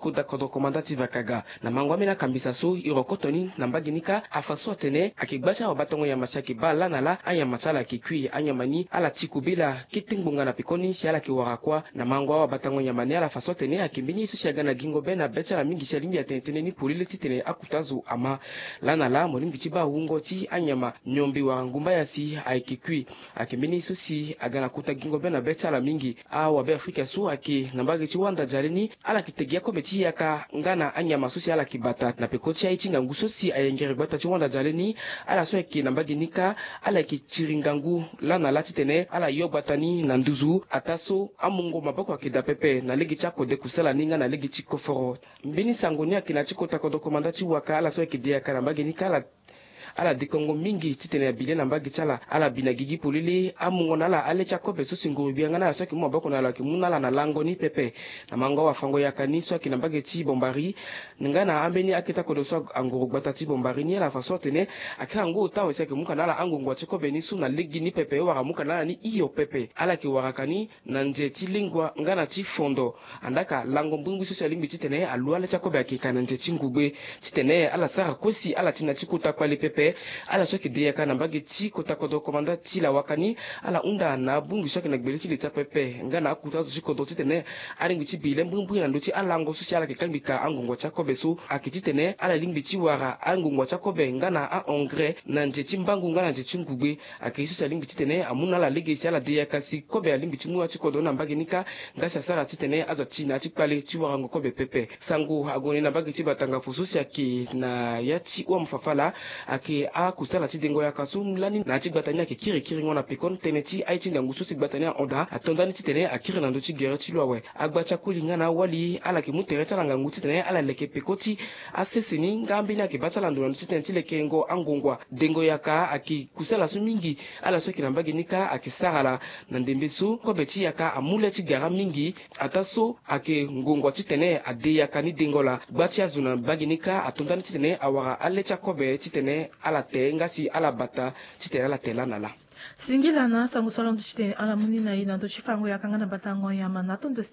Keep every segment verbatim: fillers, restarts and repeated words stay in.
chikuda kodo komandati vakaga na mangwame na kambisa so irokotoni na mbaginika afaso tene akigbacha wabatongo ya masaki bala nala anya masala kikui anya mani ala chikubila kitingbunga na pikoni siala kiwarakwa na mangwa wabatongo ya mani ala faso tene akimbini susiaga na gingo bena becha la mingi shalimbi ya tentene ni pulile titene akutazu ama lana la molimbi chiba ungo ti anyama nyombi wa ngumba ya si aikikui akimbini susi agana kuta gingo bena becha la mingi a wabe Afrika su aki nambagi chiwanda jalini ala kitegia kometi yaka ngana anyama susi ala kibata na pekochi ya ichinga ngususi ayengere bata chiwanda jalini ala so eki nambagi nika ala eki chiringangu lana la titene ala yobatani na nduzu ataso amungo maboko akida pepe na legi chako de kusala ninga na legi chikoforo mbini sangoni akina chikota kodo komandati waka ala so eki dia karambagi nika ala ala dikongo mingi titene ya bile na mbagi chala ala binagigi polili amungo nala ale chakobe susi ngurubia ngana soki mwa bako nala kimunala na lango ni pepe na mango wa fango ya kaniswa ki na mbagi ti bombari ngana ambeni akita kodoswa angurubata ti bombari ni ala faso tene akita ngu utawe seki muka nala angu ngwa chikobe ni su na ligi ni pepe wara muka nala ni iyo pepe ala ki warakani na nje ti lingwa ngana ti fondo andaka lango mbungu susi ya limbi titene alu ale chakobe akika na nje ti ngube titene ala sara kosi ala tina chikuta kwa li pepe ala soki deya kana mbagi ti kota kodo komanda ti la wakani ala unda na bungi soki na gbeli ti lita pepe ngana akuta zo kodo titene aringi ti bile mbumbu na ndoti ala ngo susi ala kikambika angongo cha kobe so akiti tene ala lingbi ti wara angongo cha kobe ngana a engrais na nje ti mbangu ngana nje ti ngugbe akisi sa lingbi ti tene amuna la legesi ala deya kasi kobe lingbi ti muwa ti kodo na mbagi nika ngasa sara ti tene azo ti na ti pale ti wara ngo kobe pepe sangu agoni na mbagi ti batanga fususi aki na yati wa mfafala aki a kusala ti dengo ya kasu mlani na ti gbatania ke kiri kiri ngona pekon tene ti ai ti ngangusu ti gbatania onda atondani ti tene akiri na ndo ti gere ti loawe agbacha kuli ngana wali ala ki mutere tala ngangu ti tene ala leke pekoti asesini ngambi na ke batala ndo ti tene ti leke ngo angongwa dengo ya ka aki kusala su mingi ala so ki na mbagi nika akisala na ndembe su ko beti ya ka amule ti gara mingi ataso ake ngongwa ti tene ade ya ka ni dengola gbati azuna mbagi nika atondani ti tene awara ale cha kobe ti tene ala te ngasi ala bata titera ala tela nala singila na sangu solom tite ala munina ina do chifango ya kangana batango ya manaton de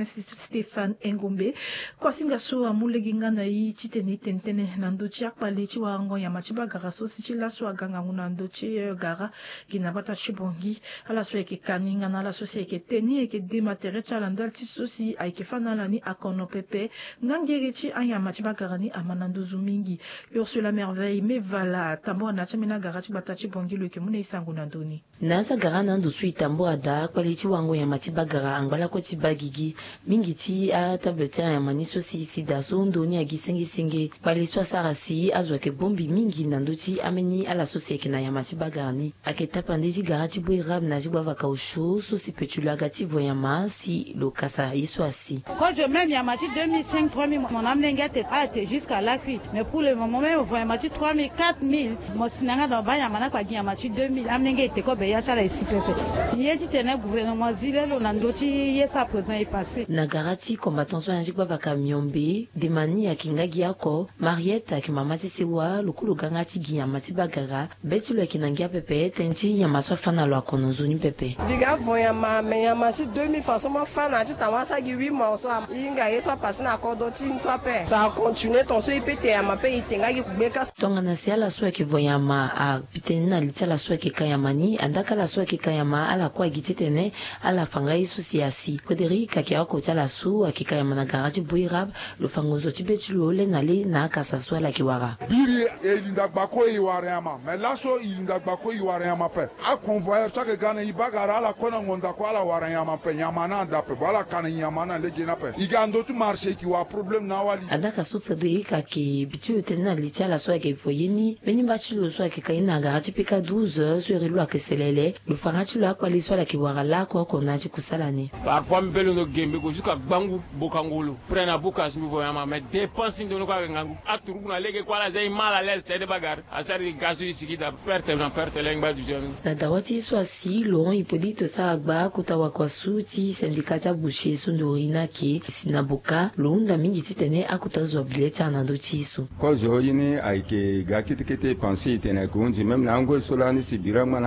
Stefan Engombe kwa singa so amulegi ngana yi tite ni tentene na ndo chi akpali chi wango ya machiba gara so si chi la so aganga nguna ndo chi gara kina bata chibongi ala so eke kaninga na ala so si eke teni eke dematere chala ndal ti so si aike fanala ni akono pepe ngangere chi anya machiba gara ni amanando zumingi Ursula Merveille me vala tambo na chamina gara chi bata chibongi lo ke mune isangu na ndoni nasa gara na ndu sui tambo ada kwali chi wango ya machiba gara angala ko chi bagigi mingi ti a tableta ya maniso si si da so ndoni agisengi singi kwali so sara si azwa ke bombi mingi na nduti ameni ala so si ekina ya machiba gara ni aketapa ndiji gara chi boi rab na jigwa va kausho so si petula gati voyama si lo kasa iso asi quand je même ya machi deux mille cinq trois mille mon amené ngate a été jusqu'à la cuite mais pour le moment même voyama machi trois mille quatre mille mo sinanga dans ba ya mana kwa ya machi deux mille amené ngate ko be ya tala isi pepe yeji tena gouvernement zilelo na ndoti yesa présent est passé na garati combattant so yanjikwa va kamyombe de mani ya kingagi yako Mariette akimamati sewa lukulu gangati giya matiba gara beti lo kinangia pepe tenti ya maswa fana lo akonozuni pepe diga voyama me ya masi deux mille façon ma fana ti tawasa gi huit mois so inga yeso passe na kodo tin so pe ta continuer ton so ipete ya mape itenga gi kubeka tonga na siala so ke voyama a pitena litala so ke kayamani andaka la so ke kayama ala kwa gititene ala fanga isu siasi koderi kakia ko tala su akikayama na garati boirab lo fangozo tibeti lo le nale na kasa so la kiwara biri ilindagba ko iwarema mais la so ilindagba ko iwarema pe a convoyer to ke gana ibagara ala kona ngonda ko ala warema pe nyamana ndape bala kana nyamana legena pe igando tu marché ki wa problème na wali andaka su Federica ke bitu tena litala so ke foyeni beni bachilo so ke kaina garati pika douze so relo akeselele lo fangati lo akwali so la kiwara la ko ko naji kusalani parfois mbelo no gembe ko jusqu'à bangu bokangolo prena bokas mi voyama mais dépense ndo no ka ngangu aturu na lege kwa la zai mal à l'aise de bagarre asari gasu isiki da perte na perte lengba du jeune na dawati so asi Laurent Hippolyte Saragba kutawa kwa suti syndicata boucher sondorina ke sinaboka lunda mingi titene akutazwa bileta na ndotiso ko zoyini aike gakitikete penser tene kunzi même na ngo solani sibira mana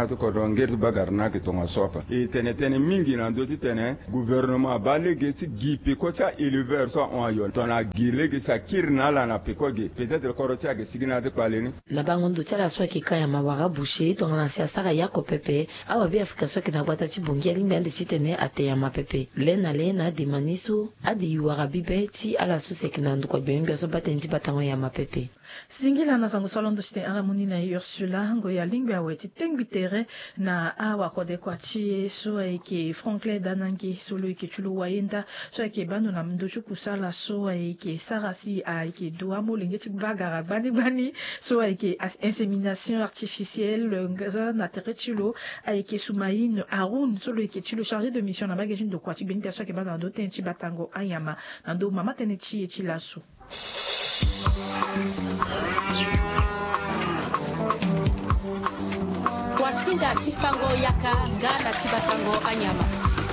hatu ko don ngir bagar na ke tonga sopa e tene tene mingi na doti tene gouvernement ba lege ti gipe ko ta éleveur so on yon tona gilege sa kirna la na pekoge peut-être ko tia ke sigina de paleni la bangondo tala so ke kaya mawara boucher tonga na sia sara yako pepe awa bi afrika so ke na bata ti bongi alinga de sitene ate ya mapepe lena lena de manisu adi yuara bibe ti ala so se ke na nduko benga so batenji batango ya mapepe singila na zangu solondo chite ala muni na Ursula ngo ya lingwa weti tengbitere na awa kode kwa chi so eke Franklin Danangi solo eke chulu waenda so eke bando na mndochu kusala so eke sarasi a eke duamo lingeti bagara bani bani so eke insémination artificielle na tere chulo a eke Soumaïne Haroun solo eke chulo chargé de mission na bagajine de kwa chi beni perso eke bando na dote nchi batango ayama na do mama tene chi e chi lasu Wasinda tifango yaka ngana tibatango anyama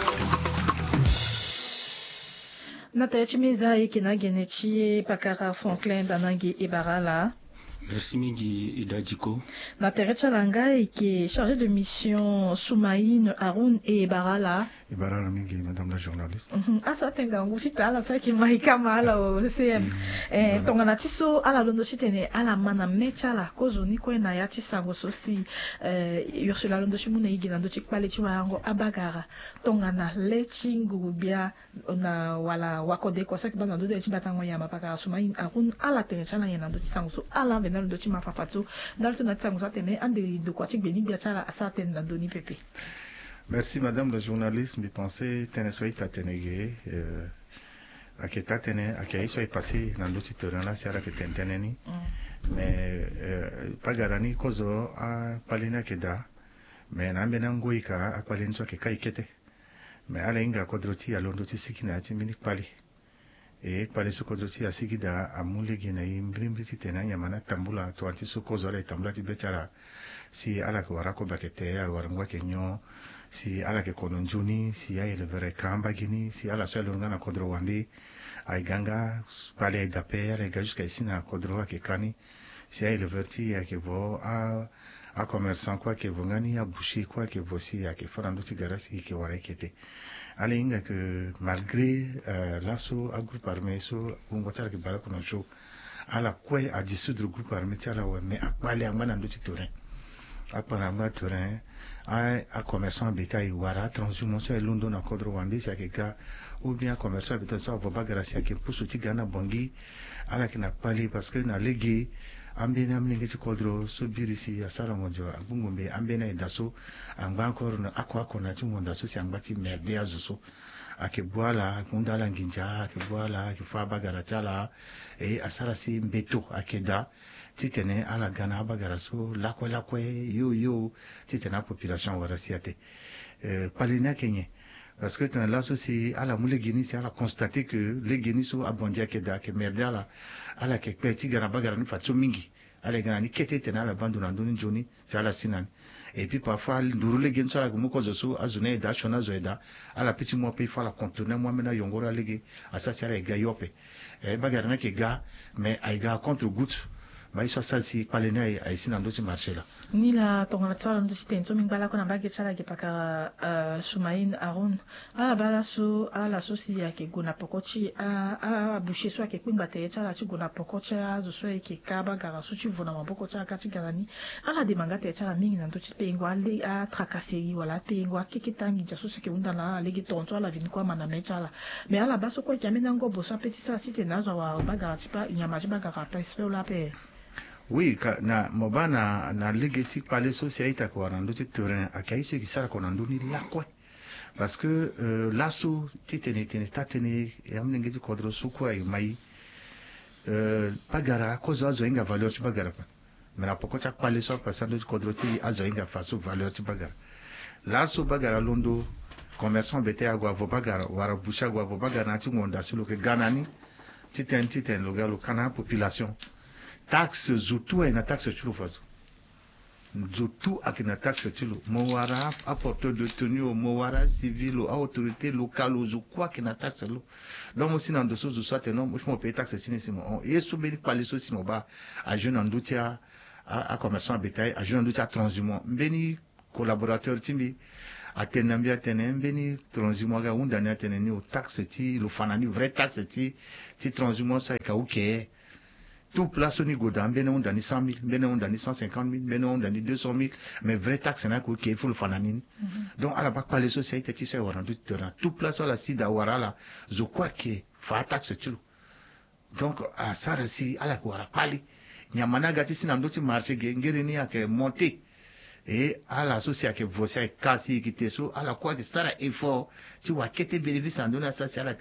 Nata chimiza ikina genechi pakara Franklin Danangi Ibarala. Merci mingi Idajiko. Nata chalanga qui est chargé de mission Soumaïne Haroun et Ibarala. Ibarala mingi madame la journaliste. Ah ça tenga ngusita ala ça qui maika mala o C M. Eh tongana tiso ala londo sitene ala mana mechala kozo ni ko na yati sango sosi eh Ursula londo shimuna igina ndo chikpale chiwango abagara tongana lechingu bia na wala wakode kwa saki bana ndo de chibatango ya mapaka Soumaïne Haroun ala tene chala yana ndo chisango so ala venalo ndo chimafafatu ndalto na tsango satene ande do kwa chikbeni bia chala asatene ndo ni pepe. Merci Madame la journaliste, mes pensées tenesoi tatenege euh aketa tene akaisoi passé dans d'autres terrains là c'est là que tenteneni mais euh pagarani kozo a palina keda mais na mbena ngoika a palina so ke kai kete mais ala inga kodroti alondo ti sikina ti minik pali e pali so kodroti a sikida a mulegi na imbrimbi ti tena yamana tambula to anti so kozo ala tambula ti betara si ala ko warako bakete ala warangwa kenyo si ala ke kononjuni si ya ele vere kamba gini si ala so ele ngana kodro wandi ay ganga pale ay dape ala ga jusqu'à ici na kodro ke kani si ya ele verti ya ke vo a a commerçant quoi ke vo ngani a boucher quoi ke vo si ya ke farando ti garasi ke wara kete ala inga que malgré euh, l'asso a groupe armé so ngotara ke bala kono show ala kwe a dissoudre groupe armé ti ala wa me akpale angana ndo ti torin akpale angana torin a a commerçant bétail wara transhumance lundo na kodro wandi sa ke ka ou bien commerçant bétail sa va bagara si ke pusu ti gana bongi ala ke na pali parce que na legi ambena amninge ti kodro so birisi asara monjo abungombe ambena idaso anga encore na akwa kona ti monda so si angati merde azuso ake bwala kundala nginja ake bwala ake fa bagara tala e asara si mbeto akeda titene ala gana bagara so lakwe lakwe yo yo titena population wara siate euh palina kenye parce que dans là aussi ala mule gini si ala constater que les gini so abondia keda ke merde ala ala ke petit gana bagara ni fatso mingi ala gana ni kete tena ala bandu na ndoni joni si ala sinan et puis parfois ndurule gini so ala muko zo so azune da shona zo eda ala petit mo pe fa la contourner moi mena yongora lege asa si ala ga yope e bagara na ke ga mais ay ga contre goutte ba iso sasi palena ay sina ndo ti marché là ni la tongana tsala ndo ti tenso mingbala ko na bage tsala ke pakara uh, Soumaïne Haroun ala bala so ala so si ya ke gona pokochi a a boucher so ke kwingba te tsala ti gona pokochi a zo so ke kaba gara so ti vona maboko tsala ka ti garani ala de manga te tsala mingi na ndo ti pengo ale a tracasserie wala pengo a keketangi ja so se ke unda na legi tonto ala vini kwa mana me tsala me ala baso ko ke amena ngo boso petit sa ti te na zo wa bagara ti pa nyama ti bagara ta ispe la pe. Oui, na mobana na legeti pale société ko na ndo ti terrain akai se ki sara ko na ndo ni lakwe parce que euh, l'asso ti tene tene tatene e amne ngeti kodro suko ay mai euh pagara ko zo zo inga valeur ti bagara pa mais na poko chak pale so passando ti kodro ti azo inga faso valeur ti bagara l'asso bagara londo commerçant bete agwa vo bagara wara busha agwa vo bagara na ti ngonda silo ke ganani ti ten ti ten lo galo kana population taxe zutu na taxe chulo faso zutu akina taxe chulo mowara apporteur de tenue mowara civil ou autorité locale zu quoi kina taxe lo donc aussi dans dosso zu soit non moi payer taxe chine simo et sous beli pali so simo ba a jeune andutia a commerçant bétail a jeune andutia transhumant mbeni collaborateur timbi atenambia tene mbeni transhumance undani atene ni o taxe ti lo fanani vrai taxe ti ti transhumance ka uke tout place ni goda mbene undani cent mille mbene undani cent cinquante mille mbene undani deux cent mille mais vrai taxe na ko ke faut fanani mm -hmm. donc ala ba pale société ti se warandu terrain tout place la sida warala je crois que fa taxe tu donc a sara si ala ko wara pali nyamana gati sina ndoti marché ngere ni ake monter et à l'associé que vous savez kasi qui te so à la quoi que ça la effort tu vois que te bénéfice en donnant ça c'est à la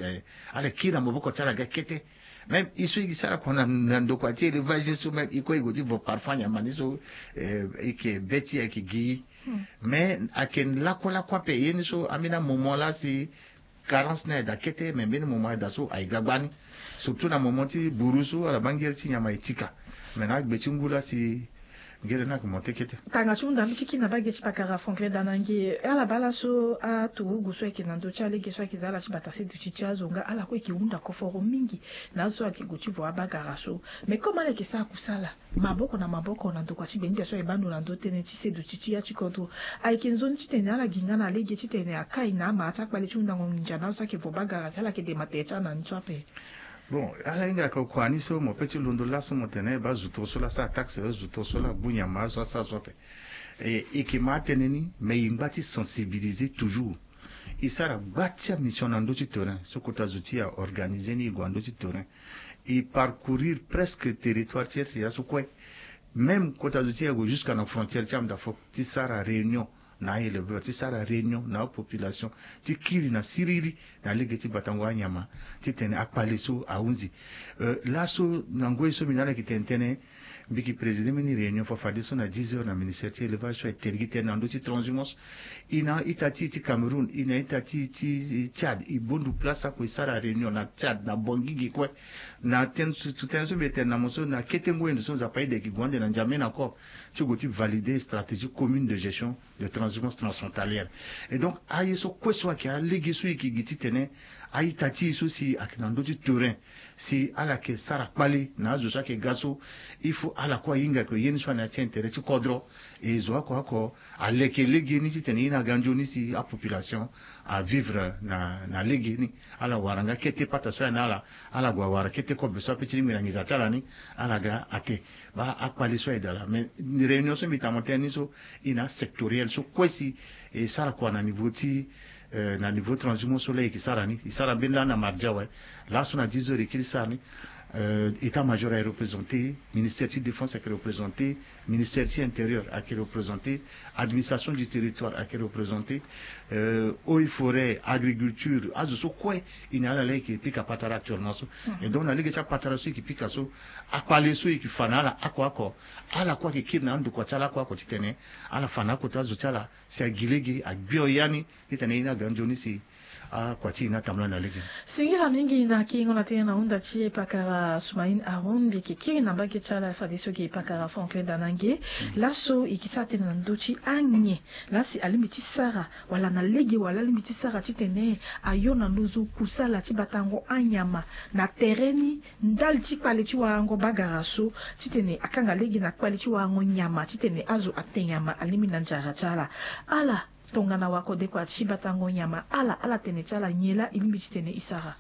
à la qui dans mon beaucoup ça kete même ici qui ça qu'on a dans quoi tu le vaje so même iko iko dit vos parfois y a maniso et que beti et qui gi mais à ken la quoi la quoi payer ni so amina moment là c'est carence n'est d'akete mais ben moment d'asso ay gabani surtout dans moment ti burusu à la bangier ti nyama itika maintenant beti ngula si ngere na kumonte kete tanga chunda mchiki na bage chipakara Franklin Danangi ala bala so a tu guso ekinando chale geswa kizala chibatase du chichazo nga ala ko ekiunda ko foro mingi na so akiguchi vo abagara so mais comment le kisa kusala maboko na maboko na ndokwa chibengi so ebando na ndotene chise du chichia chikoto aikinzoni chitene ala gingana lege chitene akai na ma atakwa le chunda ngonja na so akivo bagara sala ke de matecha na ntwape. Bon, ala inga ko kwani so mo petit londo la so motene ba zuto so la sa taxe zuto so la bunya ma so sa so pe et et qui m'a teneni mais il bati sensibiliser toujours il sera bâti mission dans d'autres terrains ce que tazuti a organisé ni gwando ci terrain et parcourir presque territoire tiers c'est so quoi même quand tazuti a jusqu'à la frontière tiam da fo ti sara réunion na éleveur ti sara réunion na population ti kiri na siriri na legeti batangwa nyama ti tene akpale so aunzi euh, la so nango so minala ki tentene mbiki président mini réunion fa fadi so na dix heures na ministère ti élevage so tergite na ndo ti transhumance ina itati ti Cameroun ina itati ti Tchad i bondu place ko sara réunion na Tchad na bongigi ko na ten tout ten so meten na moso na ketengo ndo so za paide ki gonde na njame na ko ti go ti valider stratégie commune de gestion de transhumance transfrontalière et donc ayi so kweswa ki a legi so ki giti tene ayi tati so si akinando ti terrain si ala ke sara pali na zo sa ke gaso il faut ala kwa yinga ko yeni so na ti intérêt ti kodro et zo ko ko ale ke legi ni ti tene ina ganjo ni si a population à vivre na na legi ni ala waranga kete pata so na ala ala gwa wara kete ko be so petit mi rangiza chala ni ala ga ate ba akwali so edala mais ni réunion so mi tamoteni so ina sectoriel so kwesi e sara kwa na niveau ti Euh, na niveau transhumance soleil qui sarani il sara binda na marjawa là son a dix heures qui sarani euh, état major est représenté ministère de défense est représenté ministère de intérieur est représenté administration du territoire est représenté euh, eaux et forêt agriculture azo so quoi il y a la qui pique à patara actuellement so et donc la ligue cha patara so qui pique so akwale so qui fanala akwa ko ala kwa ki kina ndo kwa chala kwa ko titene ala fana ko tazo chala si agilegi agbio yani titene ina ganjoni si a kwa tina tamla na ligi singira mingi na kingo na tena unda chie pakara Sumain Aron biki kiri na baki chala fadiso ki pakara Franklin Danangi mm. laso ikisate na ndochi anye lasi alimiti sara wala na legi wala alimiti sara titene ayo na ndozu kusala tibatango anyama na tereni ndal tikpale chiwango bagaraso titene akanga legi na kwali chiwango nyama titene azo atenyama alimi na njara chala ala tongana wako de kwa chibatango nyama ala ala tene chala nyela ilimbi tene isara.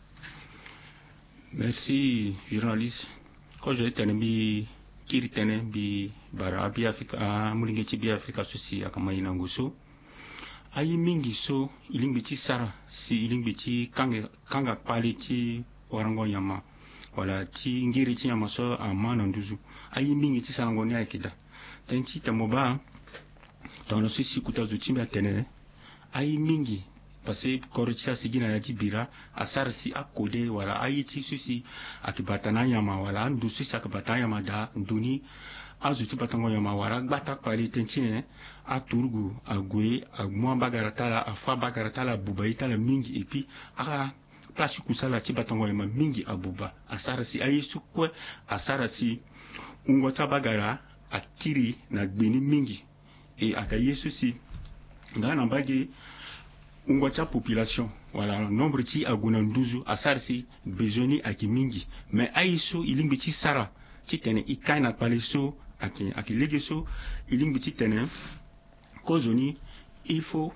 Merci journaliste. Quand j'ai tene bi kiri tene bi bara bi Afrika mulinge chi bi Afrika sosi akamai na nguso ayi mingi so ilimbi chi sara si ilimbi chi kanga kanga pali chi warango nyama wala chi ngiri chi nyama so amana nduzu ayi mingi chi sara ngoni aikida tenchi tamoba dans le sisi kutazu chimba tene ayi mingi parce que korocha sigina ya jibira asarsi akode wala ayi chi susi akibatana nyama wala ndu susi akibatana nyama da nduni azuti batango nyama wala gbata pali tenchine aturgu agwe agmwa bagaratala afa bagaratala bubaita la mingi epi aka place kusala chi batango nyama mingi abuba asarsi ayi sukwe asarsi ungota bagara akiri na gbeni mingi et aka yesu si ngana bagi ungwacha population voilà nombre ti aguna nduzu asarsi bezoni akimingi mais aiso ilimbi ti sara ti tene ikaina paleso aki aki legeso ilimbi ti tene kozoni il faut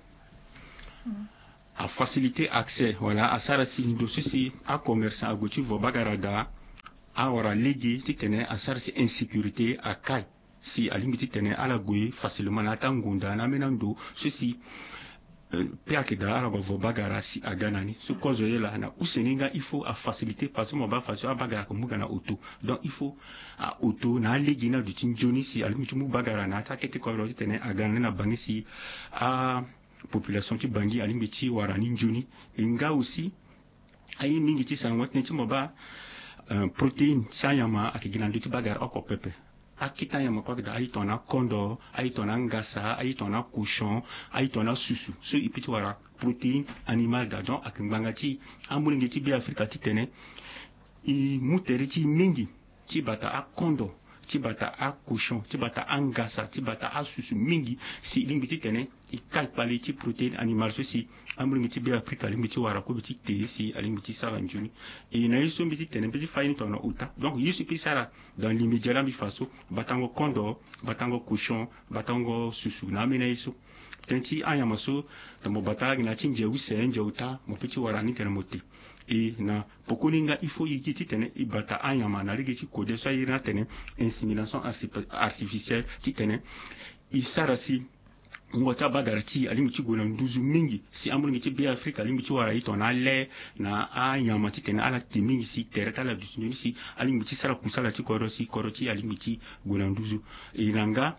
à faciliter accès voilà à sarasi ndo ceci à commerçant à goti vo bagarada a ora legi titene à sarasi insécurité à kai si à limite titene à la gui facilement na tangunda na menando ceci pe akida ala vo bagara si a ganani ce kozo yela na useninga il faut à faciliter parce que mo ba faso a bagara ko muga na auto donc il faut à auto na legi na du tinjoni si à limite mu bagara na ta kete ko ro titene a ganani na bangi si a population ti bangi alimbe ti warani njoni inga aussi ayi mingi ti sangwat ne ti moba uh, protein sayama akigina nduti bagar oko pepe akita yama kwa da ayi tona kondo ayi tona ngasa ayi tona cochon ayi tona susu so ipiti wara protein animal da don akingbanga ti amulingi ti bi Afrika ti tene i muteri ti mingi ti bata a kondo ti bata a cochon ti bata a ngasa ti bata a susu mingi si limbi ti tene i kalpali ti protéine animal so si ambulingi ti bi Afrika limbi ti wara ko bi ti te si alimbi ti sara njuni e na yiso mbi ti tene bi ti fayini tono uta donc yiso pi sara dans l'immédiat lambi faso batango kondo batango cochon batango susu na mena yiso tenti ayama so tamo bata na ti nje wise nje uta mo pi ti wara ni tene moti et na pokoninga il faut yiki tene i bata ayama na ligi ti kode so yina tene insémination artificielle ti tene i sarasi ngota bagara ti alimiti gona nduzu mingi si amulingi ti bi Afrika alimiti wara ito na le na ayama ti tene ala ti mingi si tereta la dusunoni si alimiti sara kusala ti koro si koro ti alimiti gona nduzu e nanga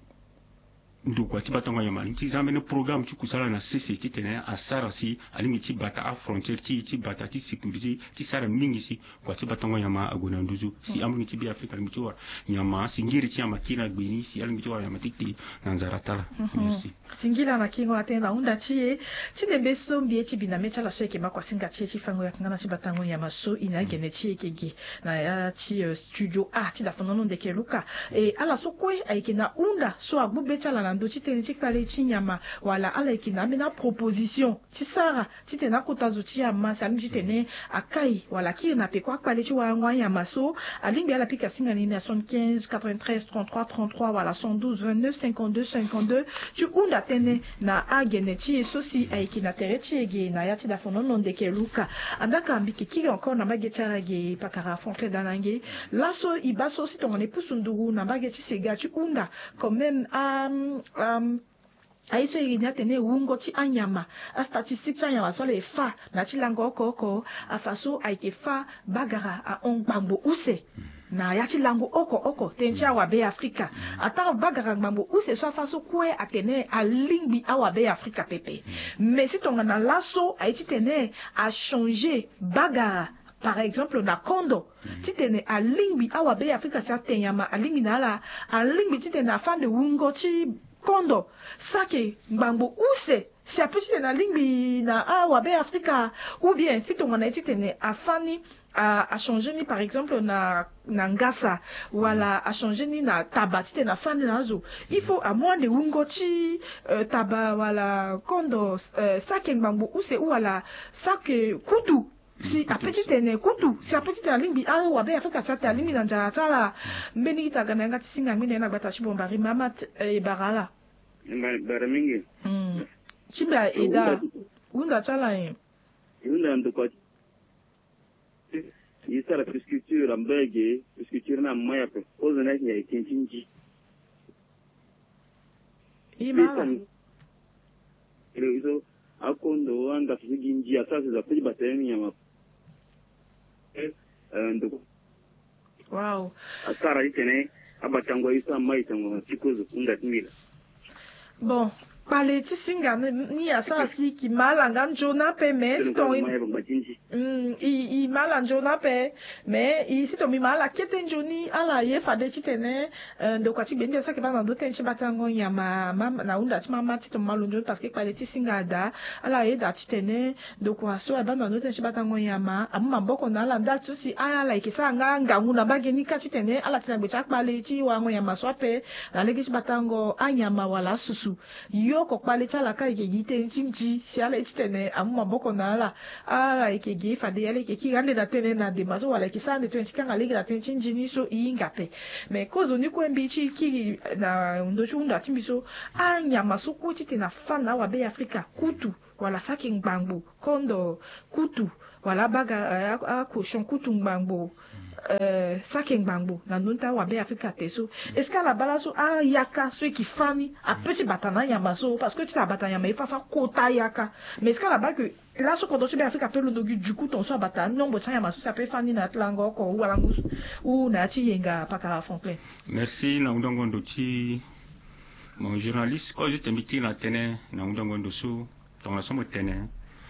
ndo kwa ti batango ya mali ti zamene programme ti kusala na C C ti tene a sara si alingi ti bata a frontière ti ti bata ti sécurité ti sara mingi si kwa ti batango ya ma agona nduzu si alingi ti bi Afrika alingi ti wa nyama singiri ti ama kina gbini si alingi ti wa ya matiti na nzaratala merci singila na kingo atenda unda ti ti ne beso mbie ti bina mecha la so ke makwa singa ti ti fango ya ngana ti batango ya maso ina gene ti kege na ya ti studio a ti da fonono de ke luka e ala so kwe aikina unda so agbu becha la ndo ti tene ti kpale ti nyama wala ala ikina mena proposition ti sara ti tene akota ti ama sa ti tene akai wala ki na pe kwa kpale ti wa ngwa nyama so alimbi ala pika singa ni na soixante-quinze quatre-vingt-treize trente-trois trente-trois wala cent douze vingt-neuf cinquante-deux cinquante-deux tu unda tene na agene ti so si aikina tere ti ege na ya ti da fonono ndeke luka andaka mbiki ki encore na bage tara ge pakara foncle danange laso ibaso si tongone pusunduru na bage ti sega ti unda quand même um, um, aiso irinya tene wungo ti anyama a statistique ti anyama so le fa na ti lango oko oko a faso aike fa bagara a ongbambo use na ya ti lango oko oko ten ti awa be Afrika ata bagara ngbambo use so a faso kue a tene a lingbi awa be Afrika pepe mais si tonga na laso ai ti tene a changer bagara par exemple na kondo ti tene a lingbi awa be Afrika sa tenyama a lingbi na la a lingbi ti tene a fan de wungo ti kondo sake ngbambo use si apeti tene a lingbi na awa be Afrika ou bien si tonga na ti tene a fani a, a changer ni par exemple na na ngasa wala a changer ni na taba ti tene a fani na zo il faut a moins de wungo ti uh, taba wala kondo uh, sake ngbambo use ou wala sake kutu si apeti tene kutu si apeti tene limbi a wa be Afrika sa ta limbi na njara tala mbeni ta gana ngati singa ngine na gbata shi bombari mama e barala bara mingi mm chimba eda unda tala e unda ndo kwa yisa la pisculture ambege pisculture na moya pe ozo na ya ikinji ima ile hizo akondo anga figinji asasi za pili bateni ya eh ndo wow asara itene abatango isa mai tango chikuzo unda timila bon pale ti singa ni asasi ki malanga njona pe mais ton mm i i mala njona pe mais i si to mi mala kete njoni ala ye fade ti tene ndo kwa ti bende sa ke ba na do ten ti batango ya ma na unda ti mama ti to malo njoni parce que pale ti singa da ala ye da ti tene ndo kwa so ba na do ten ti batango ya ma amu maboko na ala nda tu si ala like sa nga ngangu na bageni ka ti tene ala ti na gbe cha pale ti wa ngo ya ma so pe na legi ti batango anyama wala susu yo oko pale chala ka ke gite chinchi si ala itene amu maboko na ala ala ke gi fa de ale ke ki gande na tene na de mazo wala ki sande twenty kanga ligi na tene chinji ni so inga pe me kozo ni ko mbi chi ki na ndo chunda timbiso anya masuku chite na fana wa be Afrika kutu wala saki ngbangu kondo kutu wala baga a cochon kutu ngbangu euh saki ngbangu na nunta wa be Afrika teso est-ce que la balaso a yaka ceux qui fani a petit batana yamaso parce que tu la batana mais il faut faire kota yaka mais est-ce que là-bas que là ce qu'on doit be Afrika peut le dogu du coup ton so batana non bocha yamaso ça peut fani na tlango ko wala ngus ou na ti yenga paka Franklin. Merci na ndongo ndochi mon journaliste quand je t'invite na tene na ndongo ndosu dans la somme tene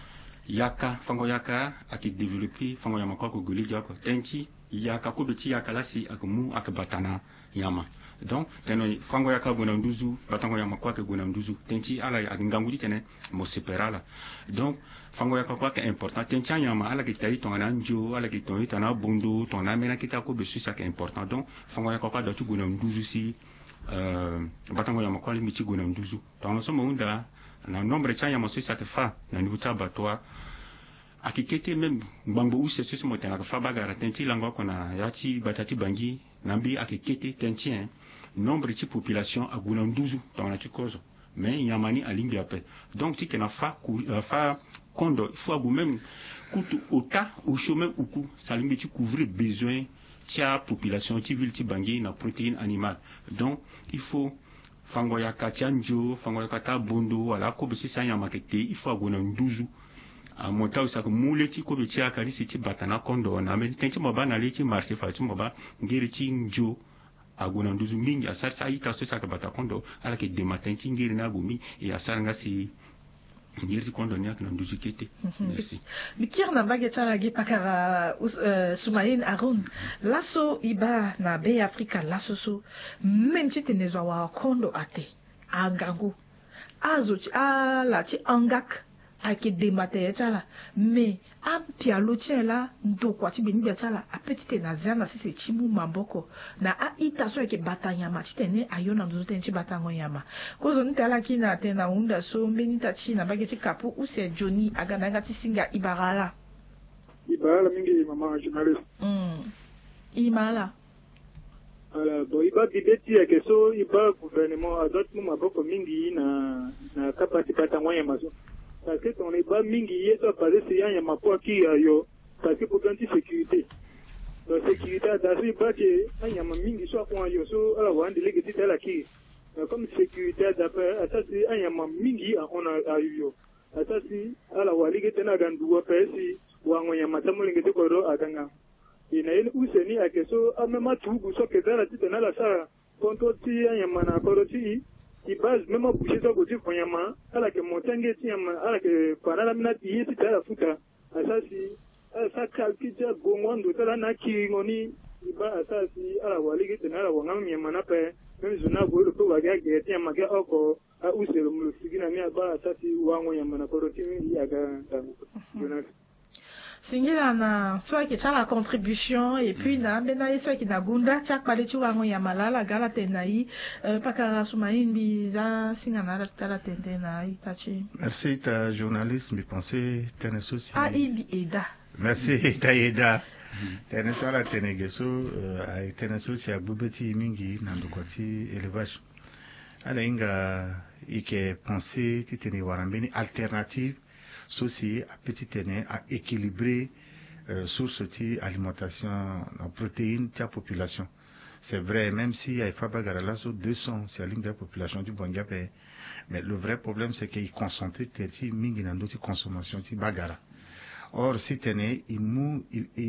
yaka fango yaka aki développer fango yama ko goli jako tenchi yaka ko beti yaka lasi akumu akabatana yama donc teno fango yaka gona nduzu batango yama kwa ke gona nduzu tenchi ala akingangu tene mo separala donc fango yaka kwa ke important tenchi yama ala ke tayi ton anjo ala ke ton itana bondo ton amena kita ko besu ça que important donc fango yaka kwa datu gona nduzu si euh batango yama kwa limiti gona nduzu donc no somo unda na nombre cha yama so ça que fa na niveau ta batwa akikete même bambo ou c'est ce motena ka fa bagara tenchi lango kona yati batati bangi nambi akikete tenchi nombre de population à Gounandouzu dans la Tchikozo mais yamani à Limbi après donc si tu n'as fa fa kondo il faut même kutu ota au chemin ou coup ça limbi tu couvrir besoin tia population ti ville ti bangi na protéine animale donc il faut fangoya katianjo fangoya kata bondo wala ko bisi sa yamakete il faut Gounandouzu a monta usaka muleti ko bitia kali siti batana kondo na mais tenchi mabana leti marché fa tu maba ngiri ti njo agona nduzu mingi asar sa ita so saka bata kondo ala ke de matin ti ngiri na gumi e asar nga si ngiri kondo ni akna nduzu kete. Merci. Mikir na bage tsala ge pakara Soumaïn Haroun laso iba na be Afrika laso so même ti tenezwa wa kondo ate angangu azo ti ala ti angak ake démater chala mais am ti alotia la ndo kwa ti beni chala a petite na zana si se chimu mamboko na a ita so ake batanya ma ti tene ayona ndo tenchi batango yama kozo ntala kina tena unda so mbeni ta china bage ti kapu u se Johnny agana ngati singa ibarala ibarala mingi mama journaliste mm imala ala bo iba bibeti ya keso iba gouvernement adot mu maboko mingi na na kapati batango yama so parce que ton ébat mingi yeso basé sur yanya mapo ki yo parce que pour garantir sécurité la sécurité d'assez pas que yanya mingi soit kwa yo so ala wande lege ti tala ki comme sécurité d'après ça c'est yanya mingi on a yo ça c'est ala wali ke tena gandu wa pesi wa ngonya matamu lege te koro aganga ina ile useni akeso amema tubu so ke dala ti tena la sa konto ti yanya mana koro ti qui base même au boucher de côté konyama ala ke montange tiama ala ke parala minati yiti tala futa asasi asa kalkija gongondo tala na ki ngoni iba asasi ala waligi tena wanga myama na pe même zona go le ko waga ge tiama ke oko a uselo mu sigina mi aba asasi wango yama na koroti mi yaga tangu Jonas Singila na soit qui a la contribution et puis na bena soit qui na gunda tsak pale tu wango ya malala gala tenai pakara Soumaïn biza singana la tala tenai tachi. Merci ta journaliste me penser tene souci. Ah ibi eda. Merci ta eda. Tene sala tene geso ai tene souci agbubeti mingi na ndokoti élevage. Ala inga ike penser ti tene warambeni alternative ceci à petit tenir à équilibrer euh, source de alimentation en protéines de la population. C'est vrai, même si il y a Fabagara sur deux cents, c'est la population du Bangapé. Mais le vrai problème, c'est qu'il concentre terti mingi dans d'autres consommations de Bagara. Or, si tenez, il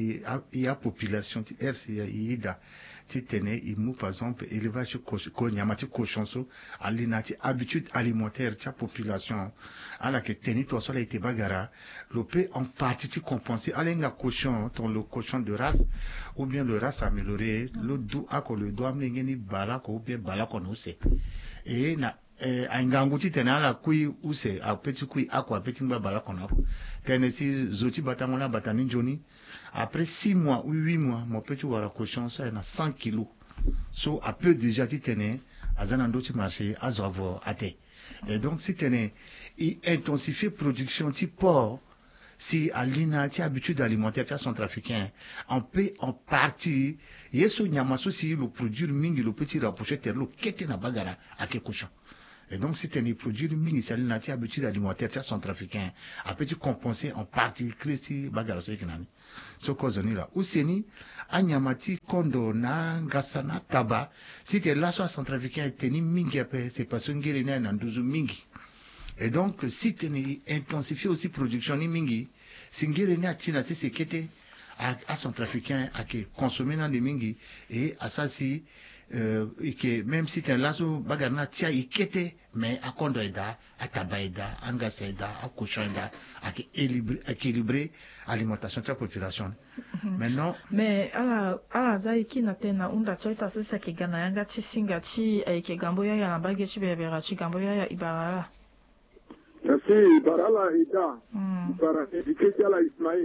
y a population de R C I D A, si tenez, il mou par exemple élevage de cochon, à l'inati habitude alimentaire de la population, à la que tenez, toi, ça a été Bagara, le peut en partie compenser, à l'inga cochon, ton le cochon de race, ou bien le race amélioré, le doux, à quoi le doigt, n'engeni balak, ou bien balak, on sait. Et, na, eh ainganguti tena la kui use a petit kui akwa petit mba bala konapo tena si zoti batangola batani joni après six mois ou huit mois mon petit wara cochon ça na cent kilos so a peu déjà ti tene azana ndoti marché azo avo ate Et donc si tu intensifier production de porc, si à l'ina tu as habitude alimentaire tu as centrafricain, on peut en partie yeso nyamaso si le produire mingi le petit rapprocher terlo kete na bagara à quelque cochon. Et donc si tu as produire mingi si à l'ina tu as habitude alimentaire tu as centrafricain, après tu compenser en partie christi bagara so kinani. So kozoni là ou seni anyamati kondo na gasana taba si tu es là sur centrafricain teni mingi après c'est parce que ngiri na nduzu mingi. Et donc, si tu intensifies aussi la production de mingi, si tu as si c'est à centrafricain à consommer dans des mingi, et à ça si, euh, que même si tu es là sur bagarna, tu as mais à kondoida, à tabaida, à ngasaida, à cochonda, à équilibrer l'alimentation de la population. Maintenant. Mais à la, à la zaiki na tena, unda chaita sasa kigana yanga chisinga chi, ke gambo ya na bagi chi bebera chi gambo ya ibarala. Merci, Barala Ida, Barala Ediketiala Ismail.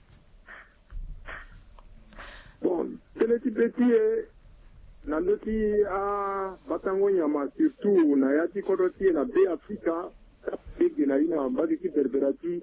Bon, Teneti Petit, Nandoti a Batango Yama, surtout, Nayati Koroti, na B Africa, Big Naina, Bagiki Berberati,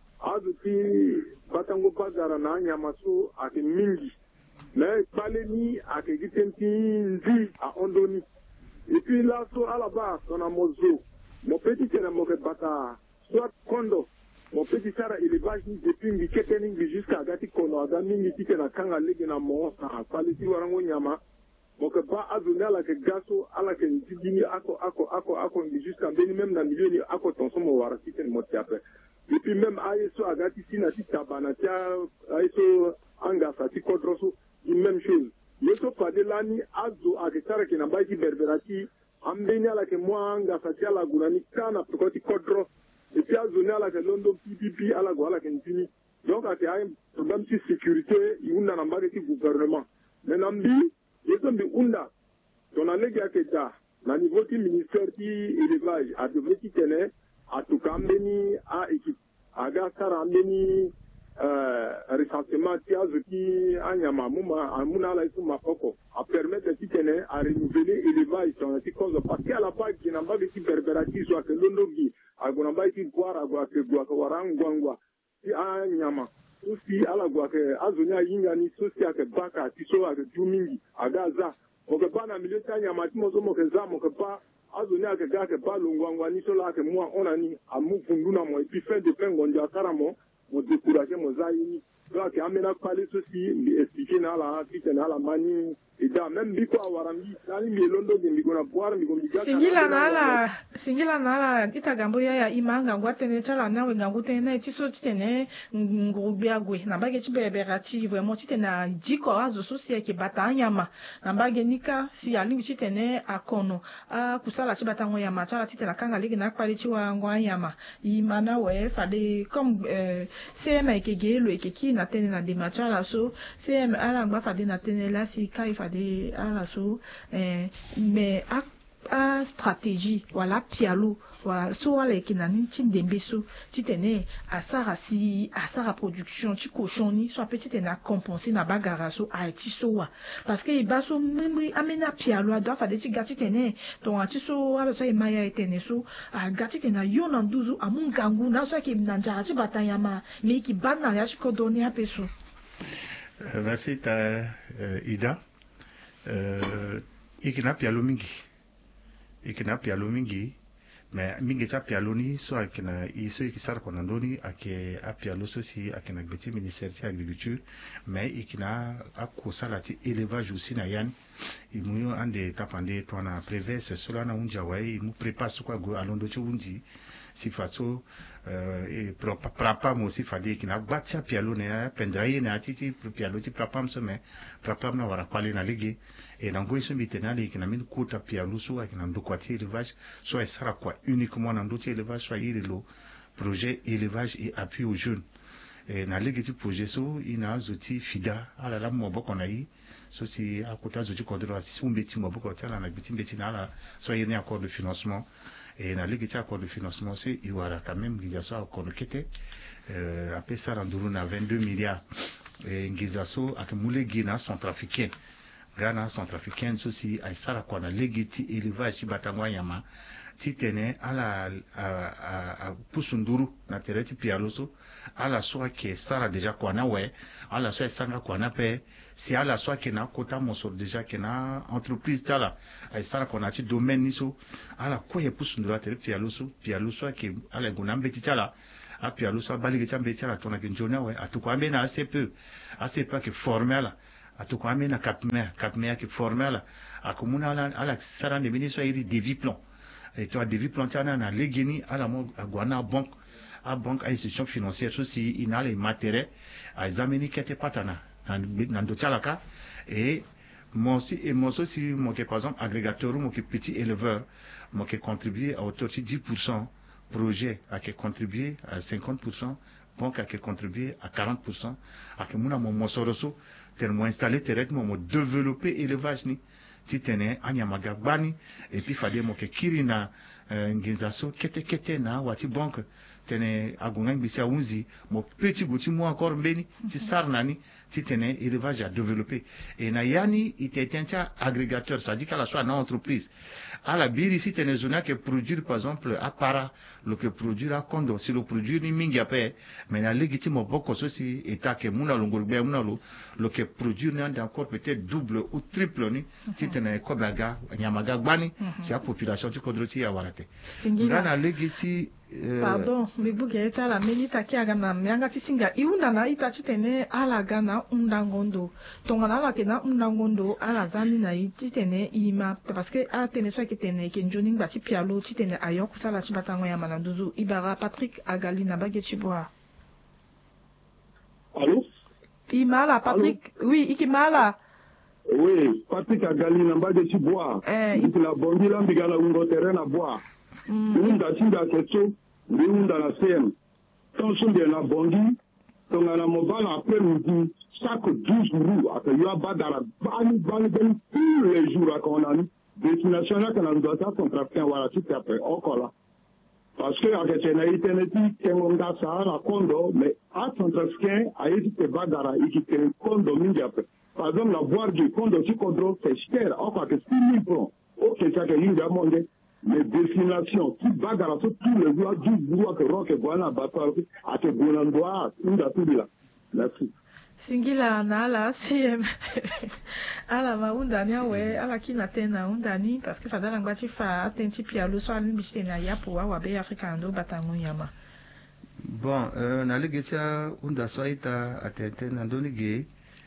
Azuti, Batango Bagara, Yamasu, Ake Mingi, mais Paleni, Ake Gitenti, Nzi, à Ondoni. Et puis là, à la base, on a Mozo. Mon petit c'est mon bata, soit Kondo, mon petit sara élevage depuis Miketening jusqu'à Gati Kono, Adami Mitike na Kanga Legi na Mon, à Paliti Warango Nyama, mon que pas Azuna la que Gasso, à la que Dini Ako, Ako, Ako, Ako, jusqu'à Beni même dans le milieu, Ako Tonson Warasi, c'est mon théâtre. Et puis même Aïso Agati Sinati Tabanatia, Aïso Angasati Kodroso, la même chose. Yeso Padelani, Azo, Agetara qui n'a pas été berberati. Ambenya la que moi anga satia la gurani kana prokoti kodro et puis azona la que London P P P à la goala kentini donc à un problème de sécurité il y a un embarqué du gouvernement mais nambi il y a un unda ton allègue à keta na niveau du ministère du élevage a devrait qui tenait à tout kambeni à équipe à gasara ambeni euh recensement tia zuki anyama muma amuna la isu mapoko à permettre de titene à renouveler élevage sur la cause parce qu'à la base qui n'a pas de berberati soit que londogi à gonamba ici boire à boire que boire que warangwangwa si anyama aussi à la boire que azonia yingani socia que baka tiso à que jumingi à gaza au que pas na milieu tanyama timo zomo que zamo que pas azonia que gars que pas longwangwa ni sola que moi on a ni à mufunduna moi et puis fin de plein gondia karamo mo décourager mo zaini donc amena parler ceci expliquer na la qui na la mani et da même biko awarambi nani mielondo de migona boire migondiga singila nala singila nala itagambo ya imanga ngwatene chala nawe ngangutene chiso chitene ngubiagwe na bage chibeberati vraiment chitena jiko azo sosia ke batanyama na bage nika si ali chitene akono a kusala chibatango ya machala chitena kanga ligi na pali chiwa ngwanyama imana we fade comme euh, C M ke gelo ke ki na tene na de machala so C M ala ngba fade na tene la si kai fade à la sous mais à à stratégie voilà pialo voilà soit les qui n'ont pas d'embêso tu tenais à ça si à ça production tu cochonni soit petit et na compenser na bagaraso à tisoa parce que il baso même amena pialo doit faire des petits gâteaux tenais ton tiso alors ça il m'a été neso à gâteau tenais yon en douze à mon gangu na soit qui n'enjara tu batayama mais qui bat na ya tu donner à peso. Merci ta Ida. Euh, ikina pialo mingi ikina pialo mingi mais mingi ta pialo ni so akina iso ikisar konandoni ake apialo so si akina gbeti ministère de l'agriculture mais ikina akosalati élevage aussi na yan imuyo ande tapande tona prévesse cela na unja wai mu prépare quoi go alondo chunji si faso euh et prapa mo si fadi kina batia pialo ne pendraye na titi pialo ti prapa mso me prapa na wara kwali na ligi et na ngoiso mitenali kina min kuta pialo so kina ndokwati élevage soit sera quoi uniquement na ndoti élevage soit irelo projet élevage et appui aux jeunes et na ligi ti projet so ina zoti fida ala la mo boko na yi so si akota zoti kodro si umbeti mo boko tala na biti mbeti na ala soit yene accord de financement et na ligi ti accord de financement c'est il y aura quand même gizaso accord kete euh après ça randuru na vingt-deux milliards et gizaso akamule gina centrafricain Ghana centrafricain so si ay sara kwa na ligi ti élevage ti batangwa yama ti tene ala a pusunduru na tere ti pialoso ala so ke sara deja kwana we ala so sanga kwana pe si ala so ke na kota moso deja ke na entreprise tala ay sara kona ti domaine ni so ala ko ye pusunduru tere pialoso pialoso ke ala guna mbeti tala a pialoso balige chambe tala tona ke njona we atukwa mbe na assez peu assez peu ke formel atukwa mbe na kapme kapme ke formel akumuna ala ala sara de ministre iri devi plan et toi devi plan tana na legeni ala mo agwana banque a banque a institution financière aussi ina les matériels a examiner kete patana na ndo tsalaka et moi aussi et moi aussi moi que par exemple agrégateur moi que petit éleveur moi que contribuer à hauteur de dix pour cent projet à que contribuer à cinquante pour cent banque à que contribuer à quarante pour cent à que mon mon soroso tellement installé directement moi développer élevage ni ti tene anyamaga bani et puis fade mo ke kirina uh, ngenzaso kete kete na wati banque tene agunga ngisi unzi mo petit goti mo encore mbeni ti sarnani ti tene élevage à développer et na yani itetencha agrégateur ça dit qu'à la soit na entreprise à la biri si tene zona que produire par exemple à para le que produire à kondo si le produire ni mingi ape mais na légitime boko so si état que muna longol be muna lo le que produire ni encore peut-être double ou triple ni ti tene kobaga nyamaga gbani si a population ti kodroti ya warate ngana légiti pardon mibuge echa la menita ki agana mianga tisinga iunda na ita chitene ala gana undangondo tongana la kena undangondo ala zani na itene ima parce que a tene so kitene ke njoning ba chipialo chitene ayo kusala chibatango ya mananduzu ibara Patrick Agali na bage chibwa. Allô? Imala Patrick Allô? Oui ikimala. Oui, Patrick Agali na bage chibwa. Eh, la bondi la mbigala ungo terrain bois. Unda sinda ketso unda la C M. Tant son de la bondi, ton la mobile après midi, chaque douze jours, après il y a badara, bani bani bani tous les jours à qu'on a mis. Destination là qu'on a doit être contracté à voilà tout après encore là. Parce que à Kenya iteneti kengonda sahara kondo, mais à contracté à été badara, il qui est kondo mingi après. Par exemple la boire du kondo si kondo c'est cher, encore que six mille francs. Ok, ça que il y a monde. Les destinations qui bagarrent tous les jours du bourreau que rock et voilà bateau à te bonandoa une tout là. Merci. Singila na la C M ala maunda nya we ala kina tena undani parce que fadala ngwachi fa atenti pia lo so alin bistena ya po wa be Africa ndo batango yama. Bon euh na legetia unda so ita atente na ndoni ge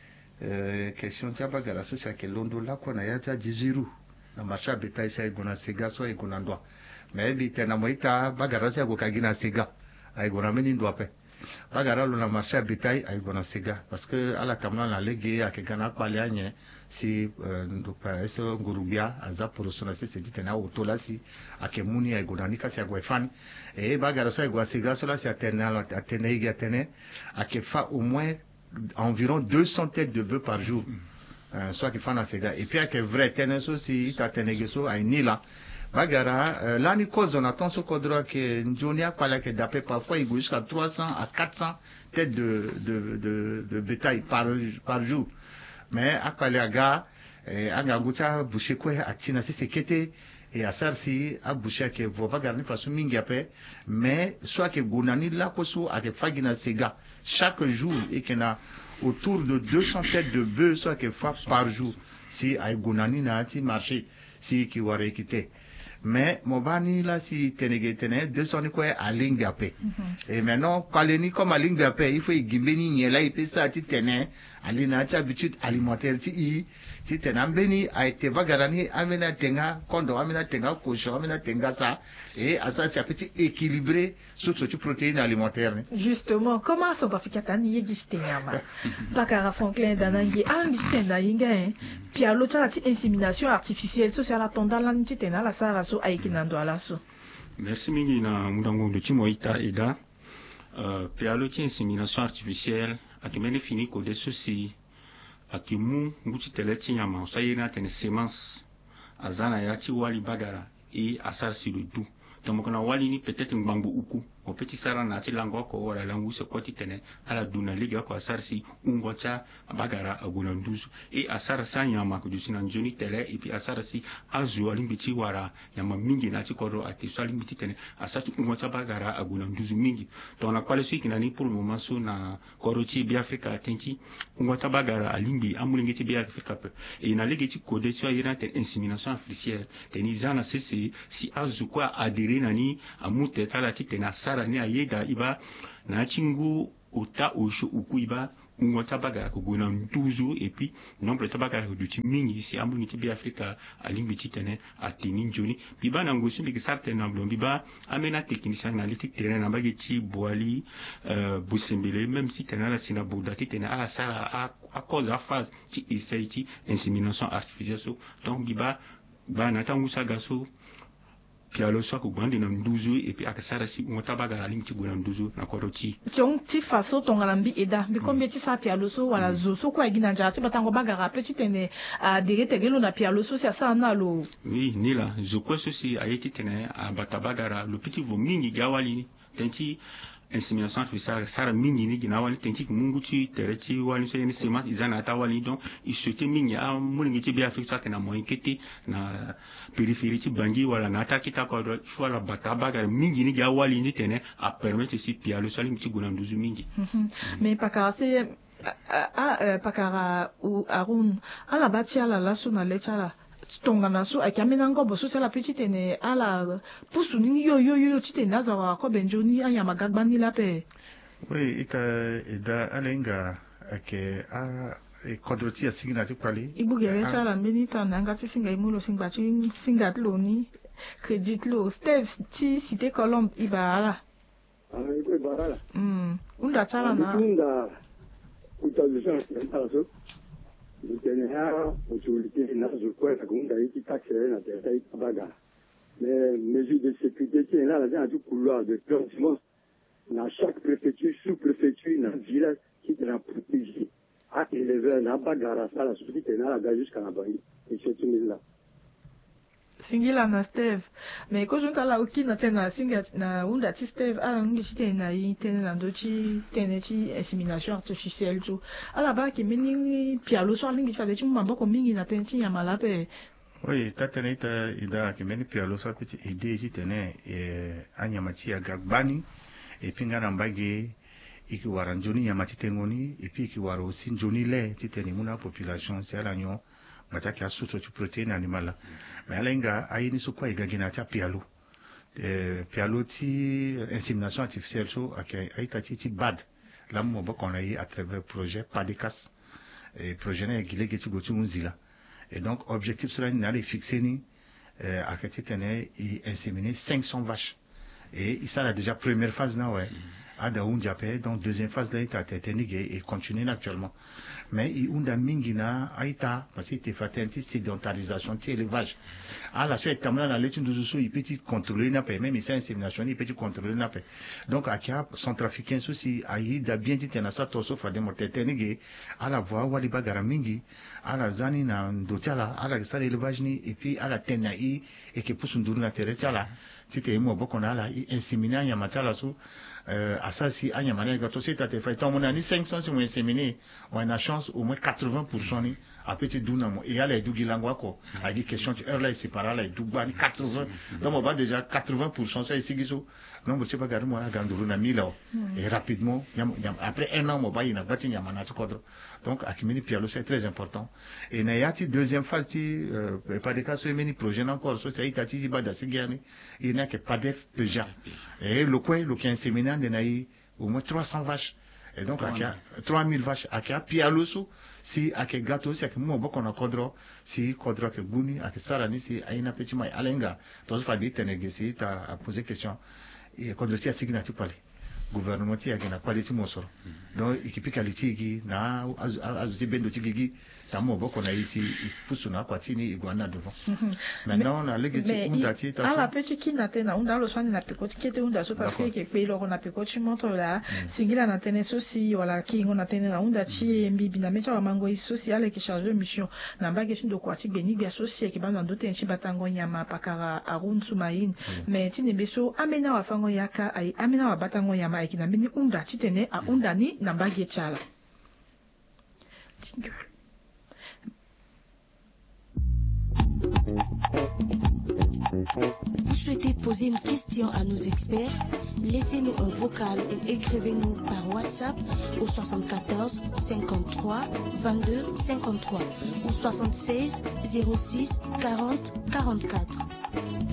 euh question tia bagara so cha ke londo la ko na ya ta jijiru na marcha beta isa igona sega so igona ndwa maybe tena moita bagara so go kagina sega ay gona meni ndwa pe bagara lo na marcha beta ay gona sega parce que ala kamna na lege akegana pale anye si ndopa eso ngurubia aza porosona se dit tena otola si akemuni ay gona nika si agwa fan e bagara so igwa sega so la si atena atena igi atene akefa au moins environ deux cents têtes de bœuf par jour. Uh, soit qui font ces gars et puis que vrai tennis aussi ta tenegeso à une là bagara euh, là ni cause on attend ce codra que Njonia parle que d'après parfois il jusqu'à trois cents à quatre cents têtes de de de de bétail par par jour mais à Palaga et angangucha boucher quoi à tina c'est sécurité et à sarsi à boucher que vous pas garder façon mingi après mais soit que gunani là koso à que fagina sega chaque jour et qu'il a autour de deux cents têtes de bœufs soit que fois par jour si ay gunani na ti marché si qui ware quitter mais mobani là si tenege tene deux cents quoi à lingape et maintenant paleni comme à lingape il faut gimbeni nyela ipe ça ti tene alina ti habitude alimentaire ti i ti tenambeni a été vagarani amena tenga kondo amena tenga cochon amena tenga ça et à ça c'est un petit équilibré sur ce protéines alimentaires justement comment ça doit faire tani existe nyama bakara Franklin danangi angistenda yinga puis à l'autre la insémination artificielle so c'est la tonda la nti tena la sara so aikinando ala so merci mingi na mudango de timoita eda euh puis à l'autre insémination artificielle akimene fini ko de ceci akimu nguti teleti nyama so yena tene semence azana ya ti wali bagara et asar si le tout donc on a wali ni peut-être ngbango uku o petit sara na ti lango ko wala langu se ko ti tene ala duna liga ko sarsi ungo cha bagara aguna nduzu e asara sanya ma ko jusina njoni tele e pi asara si azu alimbiti wara yama mingi na ti koro ati so alimbiti tene asatu ungo cha bagara aguna nduzu mingi to na kwale so ikina ni pour le moment so na koro ti bi afrika tenti ungo cha bagara alimbi amulingi ti bi afrika pe e na liga ti kode ti ayina te insémination artificielle teni zana sese si azu kwa adere nani amute tala ti tena sara ni ayeda iba na chingu uta osho uku iba ngota bagara ko gona ntuzu et puis nombre ta bagara ko duti mingi si amu ti bi afrika alimbi ti tene atini njoni biba na ngosu bi sarte na blon biba amena technicien analytique terrain na bagi ti boali euh busembele même si tena la sina boda ti tena ala sara a a cause a phase ti essai ti insémination artificielle so donc biba ba na tangu saga so pialo so ko bandi na nduzu et puis akasara si ngota bagara limiti gona nduzu na koroti tiong ti faso tongala mbi eda bi kombe ti sa pialo so wala zo so ko agina nja ti batango bagara petit tene a derete gelo na pialo so si asa na lo oui ni la zo ko so si ayeti tene a batabagara le petit vo mingi gawali tenti insémination artificielle sara mingi ni gina wali tenti mungu ti tereti wali so yeni semence izana ta wali donc il souhaitait mingi a mulingi ti bi afrika ta na moyen kete na périphérie ti bangi wala na ta kita ko il faut la batabaga mingi ni ga wali ni tene a permettre si pialo so limiti gona nduzu mingi mais pakara se a pakara ou arun ala bati ala la so na lechala tongana so akamena ngobo so la petite ene ala pusu ni yo yo yo tite naza wa ko benjoni anya magagbani la pe oui ita eda alenga ake a e kodroti asigna ti pali ibugere chala benita na ngati singa imulo singa chi singa tloni credit lo steve ti cité colombe ibara ah ibe ibara mm unda chala na unda utilization ala so tene ha utilité na zo ko ta gunda yi taxe na te ta baga mais mesures de sécurité qui est là dans tout couloir de transport dans chaque préfecture sous-préfecture dans village qui est la protégé à élever na bagara ça la société na la jusqu'à la banque et c'est tout là singila na steve mais ko junta la ukina tena singa na unda ti steve ala ngi chite na yi tena na dochi tena chi insémination artificielle jo ala ba ki mini pialo so lingi fa de chi mamba ko mingi na tena chi ya malape oui tatene ita ida ki mini pialo so peti ide ji tena e anyamati ya gagbani e pinga na mbage iki waranjoni ya mati tengoni e puis iki waro sinjoni le ti tena muna population c'est ala nyo mataki asuso tu protéine animale mais alenga ayini so kwa igagina cha pialo eh pialo ti insémination artificielle so akai aita ti ti bad la mo ba qu'on a eu à travers projet Padecas et projet na gilege ti gotu unzila et donc objectif cela ni aller fixer ni euh akati tene i inséminer cinq cents vaches et ça la déjà première phase na ouais a da un jape donc deuxième phase là ita tetenige et continue actuellement mais il unda mingi na aita parce que te fatenti sédentarisation ti élevage à la suite tamna na letu nduzu so ipeti contrôler na pe même ça insémination ipeti contrôler na pe donc akia centrafricain souci ayi da bien dit na sa toso fa de mortetenige à la voix wali bagara mingi à la zani na ndotala à la sa élevage ni et puis à la tenai et que pour sunduru na teretala c'était mo bokona la inséminer ya matala so euh asasi anya manega to c'est te fait ton ni cinq cents sur inséminer on a chance au moins quatre-vingts pour cent ni a petit duna mo et ala du gilangwa ko a dit question tu heure là c'est par là du ba ni quatre-vingts donc on va déjà quatre-vingts pour cent ça ici giso non je sais pas garder moi ganduru na mila et rapidement après un an mo ba ina bati nya mana to kodro donc akimini pialo c'est très important et na yati deuxième phase ti euh, pas de cas sur mini projet encore so c'est itati ba da sigiani il n'a que pas def peja et le quoi le qui inséminant de naï au moins trois cents vaches et donc akia trois mille vaches akia pialo so si ake gato si ake mo boko na kodro si kodro ke buni ake sarani si aina petit mai alenga to fa di tenege si ta a poser question et kodro ti asigna ti pale gouvernement ti agena qualité mosoro donc équipe qualité gi na azuti bendo ti gigi tamo boko na ici pousse na patini iguana devant maintenant on a les mais à la petite qui n'a tena on a le soin na pekoti qui était on a so parce que que pe lo na pekoti montre là singila na tena sosi wala ki on a tena na onda chi mbibi na mecha wa mango social qui charge de mission na mbage shindo kwa ti beni bia sosi ki bana ndote nchi batango nyama pakara arun sumain mais ti ne beso amena wa fango yaka ai amena wa batango nyama ai kina beni unda ti tene a unda ni na mbage chala. Vous souhaitez poser une question à nos experts? Laissez-nous un vocal ou écrivez-nous par WhatsApp au soixante-quatorze cinquante-trois vingt-deux cinquante-trois ou soixante-seize zéro six quarante quarante-quatre.